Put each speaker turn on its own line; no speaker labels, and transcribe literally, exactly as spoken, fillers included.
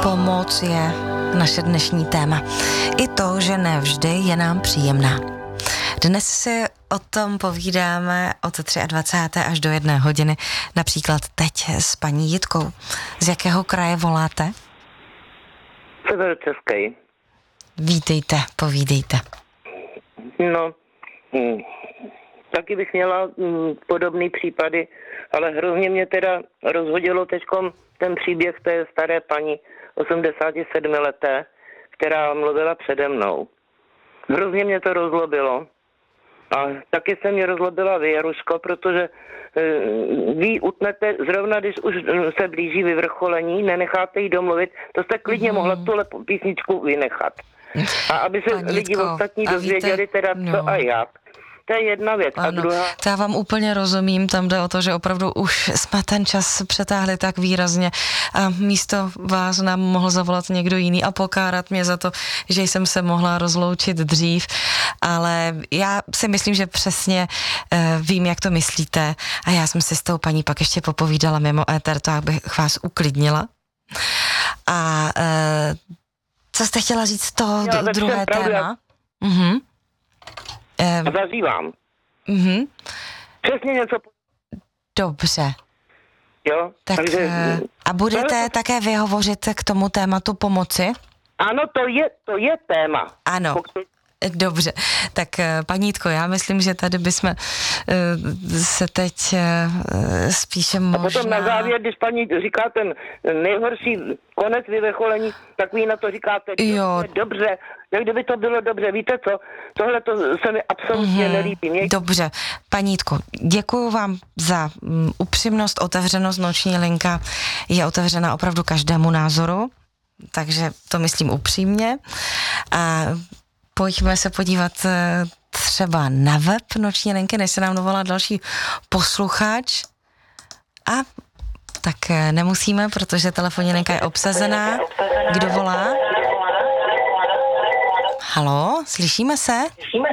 Pomoc je naše dnešní téma. I to, že nevždy je nám příjemná. Dnes si o tom povídáme od dvacáté třetí až do jedné hodiny, například teď s paní Jitkou. Z jakého kraje voláte?
Severočeský.
Vítejte, povídejte.
No, hm, taky bych měla hm, podobný případy, ale hrozně mě teda rozhodilo teďkom ten příběh té staré paní osmdesátisedmileté, která mluvila přede mnou. Hrozně mě to rozlobilo. A taky se mě rozlobila vy, Jaruško, protože e, vy utnete, zrovna když už se blíží vyvrcholení, nenecháte jí domluvit, to jste klidně mm. mohla tuhle písničku vynechat. A aby se
Paní
lidi
Jitko,
ostatní
a
dozvěděli
víte,
teda
no.
co a jak. To je jedna věc.
Ano,
a druhá...
to já vám úplně rozumím, tam jde o to, že opravdu už jsme ten čas přetáhli tak výrazně a místo vás nám mohl zavolat někdo jiný a pokárat mě za to, že jsem se mohla rozloučit dřív, ale já si myslím, že přesně uh, vím, jak to myslíte a já jsem si s tou paní pak ještě popovídala mimo éter, to abych vás uklidnila. A uh, co jste chtěla říct, to
Já
d- druhé téma?
Já...
Mhm.
A zažívám.
Mhm.
Přesně něco.
Dobře.
Jo?
Tak
Takže...
a budete
tohle...
také vy hovořit k tomu tématu pomoci?
Ano, to je, to je téma.
Ano.
Pokud...
Dobře, tak paní Jitko, já myslím, že tady bychom se teď spíše možná...
A potom na závěr, když paní říká ten nejhorší konec vyvrcholení, tak vy na to říkáte,
jo.
Dobře, jak kdyby to bylo dobře, víte co, tohle to se mi absolutně mm-hmm. nelíbí. Mě...
Dobře, paní Jitko, děkuju vám za um, upřímnost, otevřenost, noční linka je otevřena opravdu každému názoru, takže to myslím upřímně a pojďme se podívat třeba na web Noční linky, než se nám dovolá další posluchač. A tak nemusíme, protože telefonní linka je obsazená. Kdo volá? Haló, slyšíme se?
Slyšíme